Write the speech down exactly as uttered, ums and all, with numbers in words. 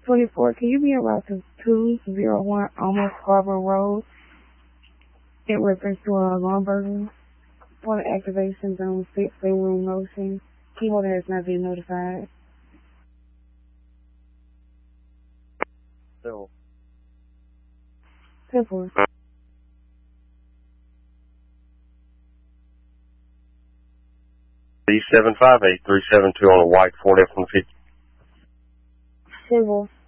twenty-four, can you be en route to two oh one Almost Harbor Road in reference to a alarm burglary? For the activation zone six, room motion. Keyboard has not been notified. So. Simple. B seven five eight three seven two on a white Ford F one fifty. Civil.